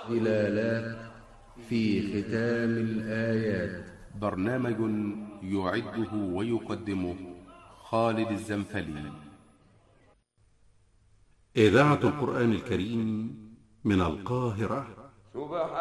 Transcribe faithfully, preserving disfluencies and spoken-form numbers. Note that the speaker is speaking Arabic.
ظلالات في ختام الآيات. برنامج يعده ويقدمه خالد الزنفلي. إذاعة القرآن الكريم من القاهرة. سبحان